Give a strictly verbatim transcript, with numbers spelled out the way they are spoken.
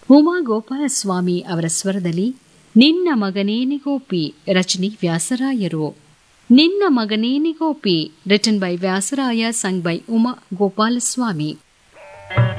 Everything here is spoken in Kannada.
ಉಮಾ ಗೋಪಾಲಸ್ವಾಮಿ ಅವರ ಸ್ವರದಲ್ಲಿ ನಿನ್ನ ಮಗನೇನಿಗೋಪಿ ರಚನೆ ವ್ಯಾಸರಾಯರು. ನಿನ್ನ ಮಗನೇನಿಗೋಪಿ written by Vyasaraya, sung by Uma Gopalaswamy.